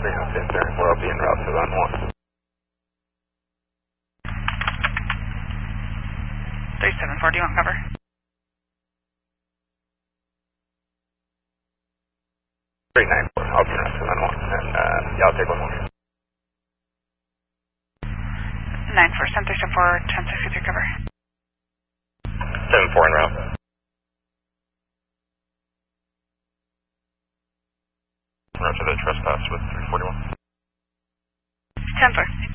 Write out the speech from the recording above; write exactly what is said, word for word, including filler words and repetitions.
three oh six, sir. We'll be en route to run one. three seven four, do you want cover? three nine four, I'll be en route to run one. And, uh, yeah, I'll take one more. nine four, seven three seven four, ten sixty-three, cover. seven four en route. En route to the trespass with three forty-one. ten four.